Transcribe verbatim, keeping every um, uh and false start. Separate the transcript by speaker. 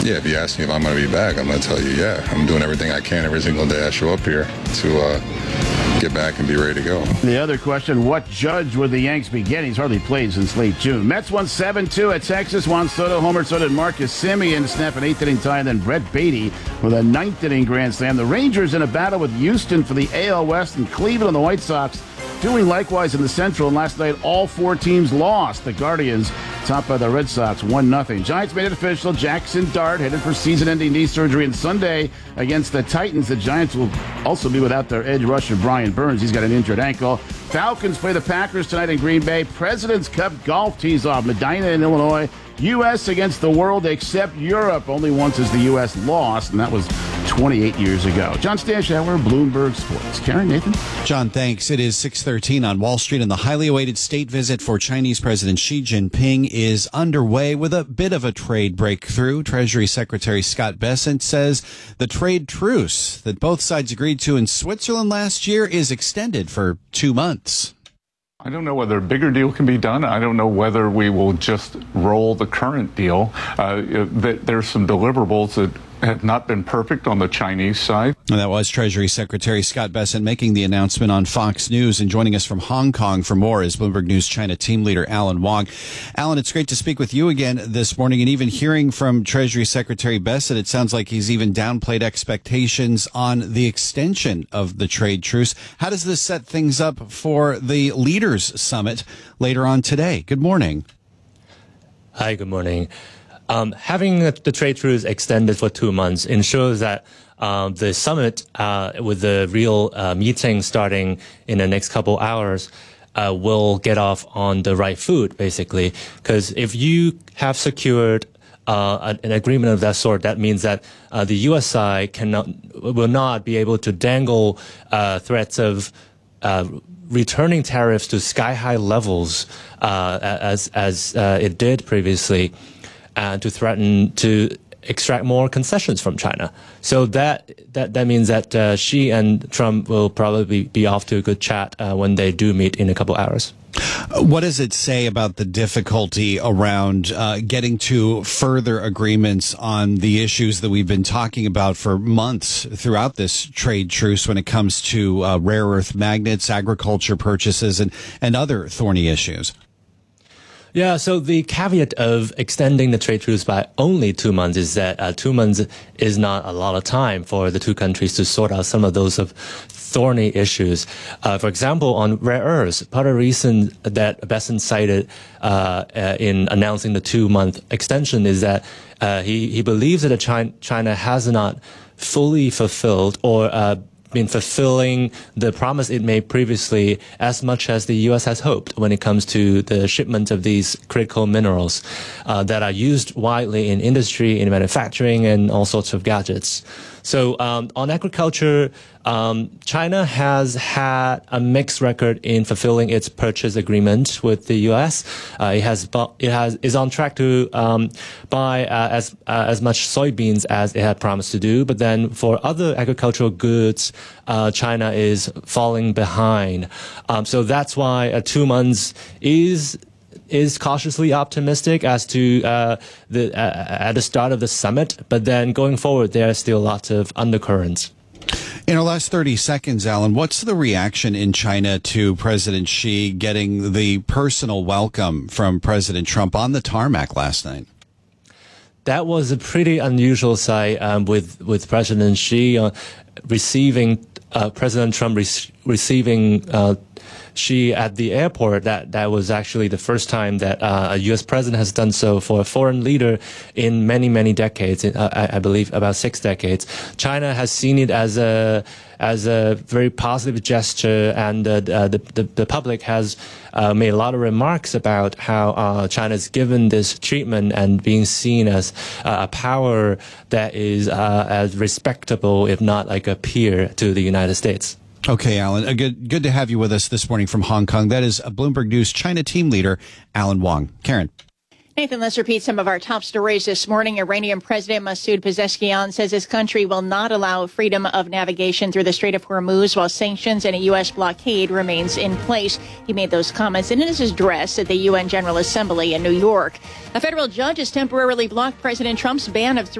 Speaker 1: Yeah, if you ask me if I'm going to be back, I'm going to tell you, yeah. I'm doing everything I can every single day I show up here to uh, get back and be ready to go.
Speaker 2: The other question, what judge would the Yanks be getting? He's hardly played since late June. Mets won seven two at Texas. Juan Soto homered, so did Marcus Semien to snap an eighth-inning tie, and then Brett Beatty with a ninth-inning grand slam. The Rangers in a battle with Houston for the A L West, and Cleveland and the White Sox doing likewise in the Central. And last night, all four teams lost. The Guardians, topped by the Red Sox, one nothing. Giants made it official. Jackson Dart headed for season-ending knee surgery. And Sunday against the Titans, the Giants will also be without their edge rusher, Brian Burns. He's got an injured ankle. Falcons play the Packers tonight in Green Bay. President's Cup golf tees off. Medina in Illinois. U S against the world except Europe. Only once has the U S lost, and that was twenty-eight years ago. John Stanshauer, Bloomberg Sports. Karen, Nathan?
Speaker 3: John, thanks. It is six thirteen on Wall Street, and the highly awaited state visit for Chinese President Xi Jinping is underway with a bit of a trade breakthrough. Treasury Secretary Scott Bessent says the trade truce that both sides agreed to in Switzerland last year is extended for two months.
Speaker 4: I don't know whether a bigger deal can be done. I don't know whether we will just roll the current deal. Uh, there's some deliverables that have not been perfect on the Chinese side.
Speaker 3: And that was Treasury Secretary Scott Bessent making the announcement on Fox News. And joining us from Hong Kong for more is Bloomberg News China team leader Alan Wong. Alan, it's great to speak with you again this morning. And even hearing from Treasury Secretary Bessent, it sounds like he's even downplayed expectations on the extension of the trade truce. How does this set things up for the Leaders Summit later on today? Good morning.
Speaker 5: Hi, good morning. Um, having the trade truce extended for two months ensures that uh, the summit, uh, with the real uh, meeting starting in the next couple hours, uh, will get off on the right foot, basically. Because if you have secured uh, an agreement of that sort, that means that uh, the U S side cannot, will not be able to dangle uh, threats of uh, returning tariffs to sky-high levels uh, as as uh, it did previously. Uh, to threaten to extract more concessions from China. So that that, that means that uh, Xi and Trump will probably be off to a good chat uh, when they do meet in a couple hours.
Speaker 3: What does it say about the difficulty around uh, getting to further agreements on the issues that we've been talking about for months throughout this trade truce when it comes to uh, rare earth magnets, agriculture purchases, and, and other thorny issues?
Speaker 5: Yeah, so the caveat of extending the trade truce by only two months is that uh, two months is not a lot of time for the two countries to sort out some of those of thorny issues. Uh, for example, on rare earths, part of the reason that Bessent cited uh, uh, in announcing the two-month extension is that uh, he, he believes that China, China has not fully fulfilled or uh, been fulfilling the promise it made previously as much as the U S has hoped when it comes to the shipment of these critical minerals uh, that are used widely in industry, in manufacturing, and all sorts of gadgets. So um, on agriculture, um, China has had a mixed record in fulfilling its purchase agreement with the U S. Uh, it has it has is on track to um, buy uh, as uh, as much soybeans as it had promised to do. But then for other agricultural goods, uh, China is falling behind. Um, so that's why uh, two months is. is cautiously optimistic as to uh, the uh, at the start of the summit, but then going forward, there are still lots of undercurrents.
Speaker 3: In our last thirty seconds, Alan, what's the reaction in China to President Xi getting the personal welcome from President Trump on the tarmac last night?
Speaker 5: That was a pretty unusual sight um, with with President Xi uh, receiving uh, President Trump re- receiving. Uh, Xi at the airport. That that was actually the first time that uh, a U S president has done so for a foreign leader in many many decades. Uh, I, I believe about six decades. China has seen it as a as a very positive gesture, and uh, the, the the public has uh, made a lot of remarks about how uh, China is given this treatment and being seen as uh, a power that is uh, as respectable, if not like a peer, to the United States.
Speaker 3: Okay, Alan, uh, good good to have you with us this morning from Hong Kong. That is Bloomberg News China team leader Alan Wong. Karen.
Speaker 6: Nathan, let's repeat some of our top stories this morning. Iranian President Masoud Pezeshkian says his country will not allow freedom of navigation through the Strait of Hormuz while sanctions and a U S blockade remains in place. He made those comments in his address at the U N General Assembly in New York. A federal judge has temporarily blocked President Trump's ban of three